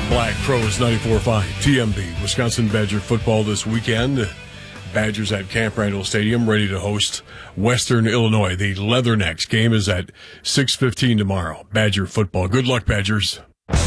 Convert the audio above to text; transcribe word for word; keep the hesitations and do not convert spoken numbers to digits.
Black Crowes ninety-four point five T M B. Wisconsin Badger football this weekend. Badgers at Camp Randall Stadium ready to host Western Illinois. The Leathernecks game is at six fifteen tomorrow. Badger football. Good luck, Badgers.